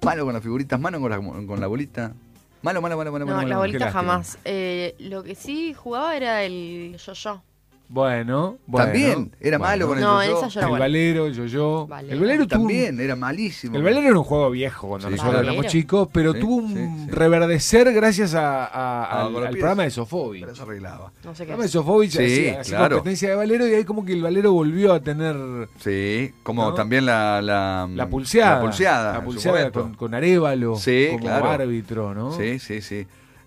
Malo con las figuritas, malo con la bolita. Malo. No, malo. la bolita lástima. jamás. Lo que sí jugaba era el yo-yo. Bueno. También, era malo con el No, en yo-yo. esa yo era El buena. valero, yo. Valero. El valero tuvo También, era malísimo. El valero era un juego viejo cuando Sí, nosotros Valero. éramos chicos, pero Sí, tuvo un sí. reverdecer gracias al con los pies. programa de Sofobi. Pero se arreglaba. No sé El qué. programa de Sofobi Sí, hacía claro. competencia de valero y ahí como que el valero volvió a tener Sí, como ¿no? también la pulseada. La pulseada. La en su pulseada momento. con Arévalo Sí, como claro. árbitro, ¿no? Sí. De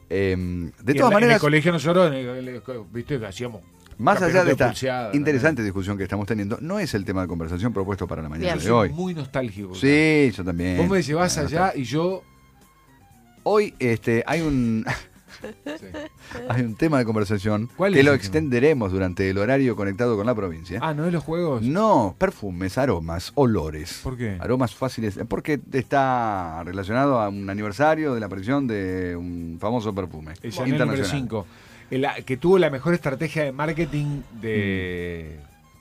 Y todas en maneras, el colegio nosotros, viste que hacíamos más allá de esta pulseada, interesante discusión que estamos teniendo, no es el tema de conversación propuesto para la mañana Bien. de hoy. muy nostálgico. Sí, yo también. Vos me llevás allá y yo... Hoy hay un Sí. hay un tema de conversación ¿Cuál que es lo el tema? extenderemos durante el horario conectado con la provincia. Ah, ¿no es los juegos? No, perfumes, aromas, olores. ¿Por qué? Aromas fáciles, porque está relacionado a un aniversario de la aparición de un famoso perfume El Chanel número 5. Que tuvo la mejor estrategia de marketing de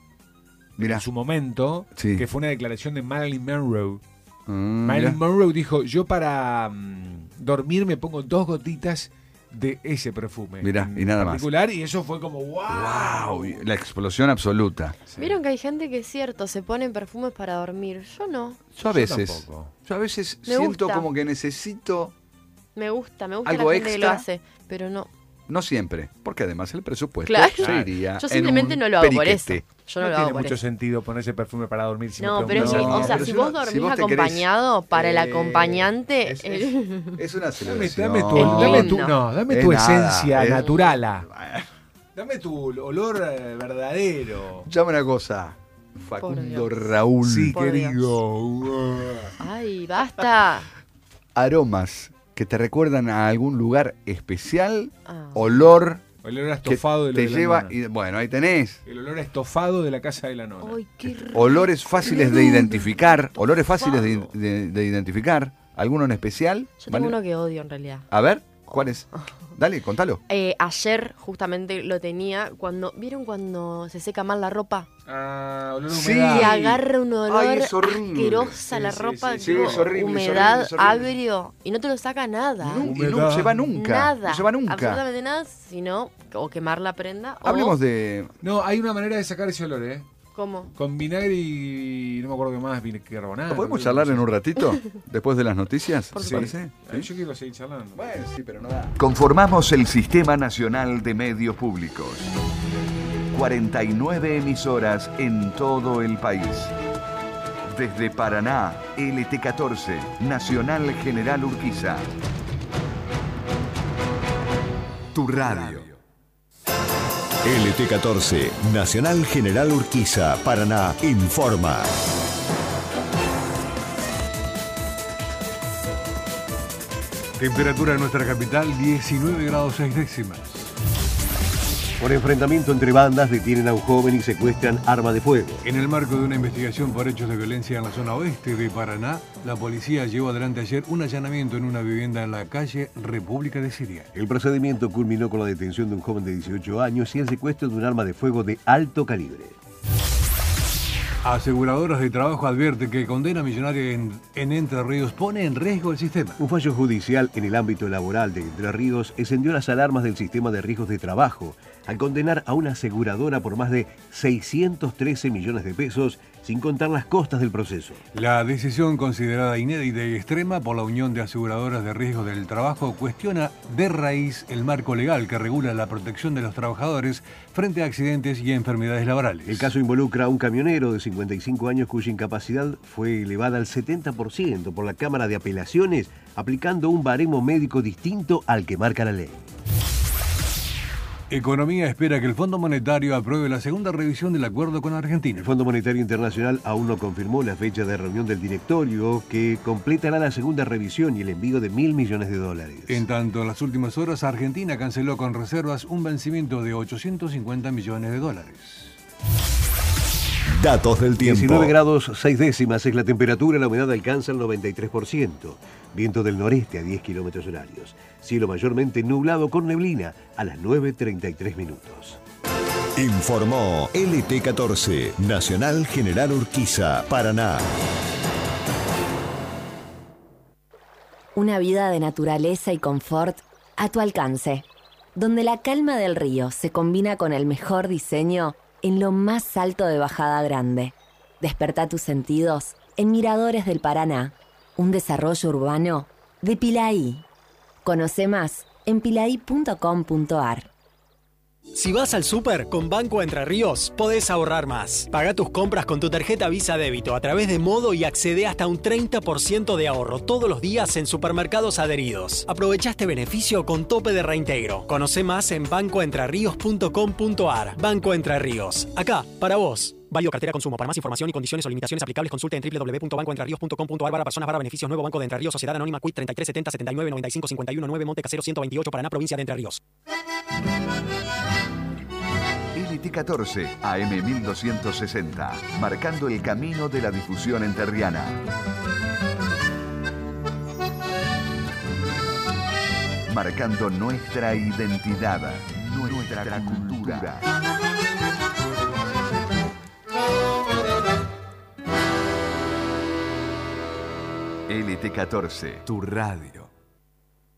Mirá. en su momento, Sí. que fue una declaración de Marilyn Monroe. Mirá. Marilyn Monroe dijo, yo para dormir me pongo 2 gotitas de ese perfume. Mirá, en y nada más. particular, y eso fue como wow. ¡Wow! La explosión absoluta. Sí. Vieron que hay gente que es cierto, se ponen perfumes para dormir. Yo no. Yo a veces, tampoco. siento gusta. como que necesito, Me gusta ¿Algo la gente que lo extra? hace, pero no. no siempre, porque además el presupuesto Claro. se iría Yo en simplemente un no lo hago por eso. periquete. Yo no, No lo tiene hago por mucho eso. sentido ponerse perfume para dormir. Si No, me pero preguntan. sí, No, o sea, pero si si vos no- dormís si vos te querés- acompañado, para el acompañante, Es una Dame celebración. dame tu Es nada, esencia es- natural. Dame tu olor verdadero. Llama una cosa, Por Facundo Dios. Raúl. Sí, Por querido. ay, basta. Aromas que te recuerdan a algún lugar especial, Ah. olor Olor a que estofado de lo te de la lleva nona. y bueno, ahí tenés. El olor a estofado de la casa de la nona. Ay, qué rico. Olores fáciles de identificar, olores fáciles Estofado. de identificar, alguno en especial. Yo ¿Vale? tengo uno que odio en realidad. A ver, ¿cuál es? Dale, contalo. Ayer justamente lo tenía ¿vieron cuando se seca mal la ropa? Ah, olor a Sí. humedad. Y agarra un olor Ay, es horrible. asquerosa Sí, la sí, ropa, sí, sí, tipo, es horrible, es humedad, horrible, es horrible. agrio, y no te lo saca nada. Y Humedad. no se va nunca. Nada. No se va nunca. Absolutamente nada, sino o quemar la prenda. Hablemos o, de. No, hay una manera de sacar ese olor, ¿eh? ¿Cómo? Con vinagre y no me acuerdo qué más, carbonado. ¿Lo podemos charlar en un ratito? Después de las noticias, Por ¿te supuesto. parece? Ah, yo quiero seguir charlando. Bueno, sí, pero no da. Conformamos el Sistema Nacional de Medios Públicos. 49 emisoras en todo el país. Desde Paraná, LT14, Nacional General Urquiza. Tu radio. LT14, Nacional General Urquiza, Paraná, informa. Temperatura en nuestra capital 19 grados 6 décimas. Por enfrentamiento entre bandas detienen a un joven y secuestran arma de fuego. En el marco de una investigación por hechos de violencia en la zona oeste de Paraná, la policía llevó adelante ayer un allanamiento en una vivienda en la calle República de Siria. El procedimiento culminó con la detención de un joven de 18 años y el secuestro de un arma de fuego de alto calibre. Aseguradoras de trabajo advierten que condena millonaria en Entre Ríos pone en riesgo el sistema. Un fallo judicial en el ámbito laboral de Entre Ríos encendió las alarmas del sistema de riesgos de trabajo al condenar a una aseguradora por más de 613 millones de pesos, sin contar las costas del proceso. La decisión, considerada inédita y extrema por la Unión de Aseguradoras de Riesgos del Trabajo, cuestiona de raíz el marco legal que regula la protección de los trabajadores frente a accidentes y enfermedades laborales. El caso involucra a un camionero de 55 años cuya incapacidad fue elevada al 70% por la Cámara de Apelaciones, aplicando un baremo médico distinto al que marca la ley. Economía espera que el Fondo Monetario apruebe la segunda revisión del acuerdo con Argentina. El Fondo Monetario Internacional aún no confirmó la fecha de reunión del directorio, que completará la segunda revisión y el envío de $1.000 millones. En tanto, en las últimas horas, Argentina canceló con reservas un vencimiento de $850 millones. Datos del tiempo. 19 grados 6 décimas es la temperatura, la humedad alcanza el 93%. Viento del noreste a 10 kilómetros horarios. Cielo mayormente nublado con neblina a las 9:33 minutos. Informó LT14, Nacional General Urquiza, Paraná. Una vida de naturaleza y confort a tu alcance, donde la calma del río se combina con el mejor diseño en lo más alto de Bajada Grande. Despertá tus sentidos en Miradores del Paraná, un desarrollo urbano de Pilaí. Conoce más en pilaí.com.ar. Si vas al súper, con Banco Entre Ríos podés ahorrar más. Paga tus compras con tu tarjeta Visa Débito a través de Modo y accede hasta un 30% de ahorro todos los días en supermercados adheridos. Aprovecha este beneficio con tope de reintegro. Conoce más en bancoentrerríos.com.ar. Banco Entre Ríos. Acá, para vos. Válido cartera consumo. Para más información y condiciones o limitaciones aplicables, consulte en www.bancoentrerríos.com.ar/personas/beneficios Nuevo Banco de Entre Ríos, Sociedad Anónima Quit 3370 79 95 51 9 Monte Casero 128 Paraná, provincia de Entre Ríos. LT14 AM 1260, marcando el camino de la difusión entrerriana. Marcando nuestra identidad, nuestra cultura. LT14, tu radio.